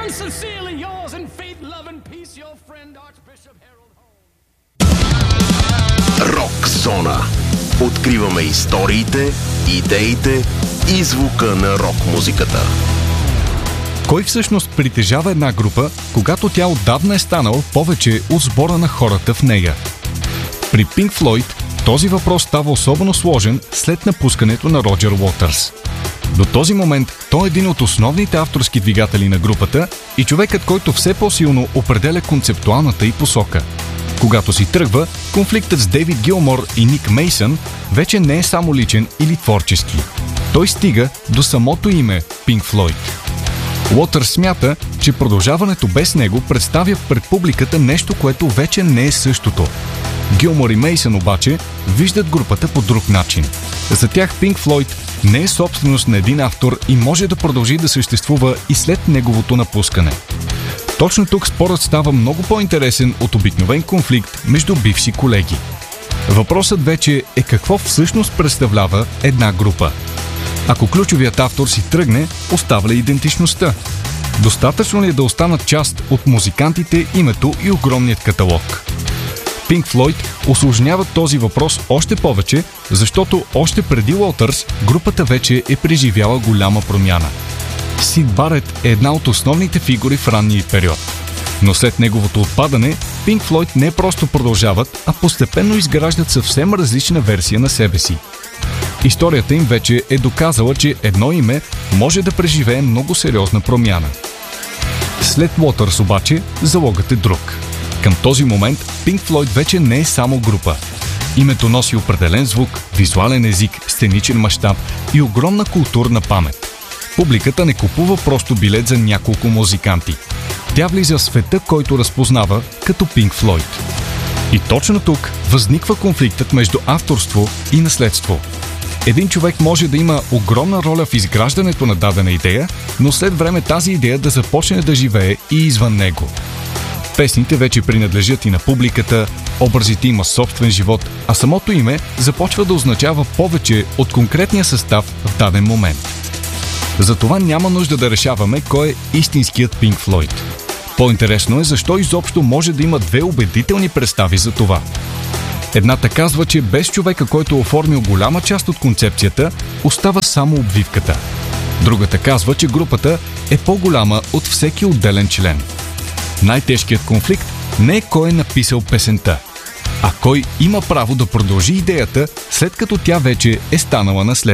Sincerely yours in faith, love and peace, your friend Archbishop Harold Holmes. Рок зона. Откриваме историите, идеите и звука на рок музиката. Кой всъщност притежава една група, когато тя отдавна е станала повече от сбора на хората в нея? При Pink Floyd този въпрос става особено сложен след напускането на Роджер Уотърс. До този момент той е един от основните авторски двигатели на групата и човекът, който все по-силно определя концептуалната й посока. Когато си тръгва, конфликтът с Дейвид Гилмор и Ник Мейсън вече не е само личен или творчески. Той стига до самото име Pink Floyd. Уотърс смята, че продължаването без него представя пред публиката нещо, което вече не е същото. Гилмор и Мейсън обаче виждат групата по друг начин. За тях Pink Floyd не е собственост на един автор и може да продължи да съществува и след неговото напускане. Точно тук спорът става много по-интересен от обикновен конфликт между бивши колеги. Въпросът вече е какво всъщност представлява една група. Ако ключовият автор си тръгне, остава ли идентичността? Достатъчно ли е да останат част от музикантите, името и огромният каталог? Pink Floyd усложняват този въпрос още повече, защото още преди Уотърс групата вече е преживяла голяма промяна. Сид Барет е една от основните фигури в ранния период. Но след неговото отпадане, Pink Floyd не просто продължават, а постепенно изграждат съвсем различна версия на себе си. Историята им вече е доказала, че едно име може да преживее много сериозна промяна. След Уотърс обаче залогът е друг. Към този момент Pink Floyd вече не е само група. Името носи определен звук, визуален език, сценичен мащаб и огромна културна памет. Публиката не купува просто билет за няколко музиканти. Тя влиза в света, който разпознава като Pink Floyd. И точно тук възниква конфликтът между авторство и наследство. Един човек може да има огромна роля в изграждането на дадена идея, но след време тази идея да започне да живее и извън него. Песните вече принадлежат и на публиката, образите има собствен живот, а самото име започва да означава повече от конкретния състав в даден момент. Затова няма нужда да решаваме кой е истинският Pink Floyd. По-интересно е защо изобщо може да има две убедителни представи за това. Едната казва, че без човека, който е оформил голяма част от концепцията, остава само обвивката. Другата казва, че групата е по-голяма от всеки отделен член. Най-тежкият конфликт не е кой е написал песента, а кой има право да продължи идеята, след като тя вече е станала наследство.